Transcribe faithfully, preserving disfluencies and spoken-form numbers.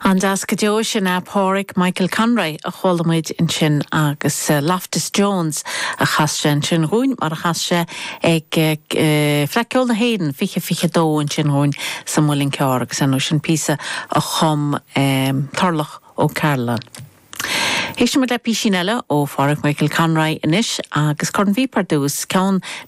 An das go deo sin a páric Michael Conroy a cholamuid in sin agus uh, Loftus Jones a chaiste in sin rúin mar a chaiste ag uh, fleiciol na héiden fiche fiche dó in sin rúin sa mulin cear agus an sin písa a chum um, tarlach ó Carolan. Héis mu le pí sin eile ó fáric Michael Conroy inis agus corn bhí pardús ceann